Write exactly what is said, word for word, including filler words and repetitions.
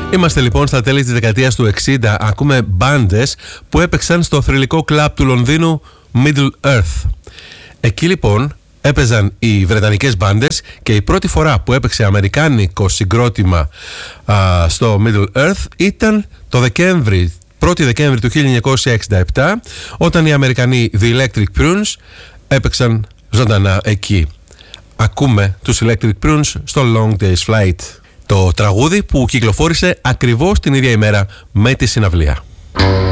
Είμαστε λοιπόν στα τέλη της δεκαετίας του εξήντα. Ακούμε μπάντες που έπαιξαν στο θρυλικό κλαμπ του Λονδίνου Middle Earth. Εκεί λοιπόν έπαιζαν οι βρετανικές μπάντες και η πρώτη φορά που έπαιξε αμερικάνικο συγκρότημα α, στο Middle Earth ήταν το Δεκέμβρη, πρώτη Δεκέμβρη του χίλια εννιακόσια εξήντα επτά, όταν οι Αμερικανοί The Electric Prunes έπαιξαν ζωντανά εκεί. Ακούμε τους Electric Prunes στο Long Day's Flight, το τραγούδι που κυκλοφόρησε ακριβώς την ίδια ημέρα με τη συναυλία.